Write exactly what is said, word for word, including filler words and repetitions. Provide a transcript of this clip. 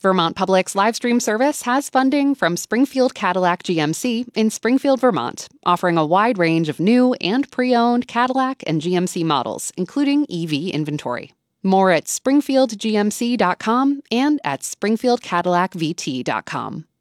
Vermont Public's live stream service has funding from Springfield Cadillac G M C in Springfield, Vermont, offering a wide range of new and pre-owned Cadillac and G M C models, including E V inventory. More at springfield g m c dot com and at springfield cadillac v t dot com.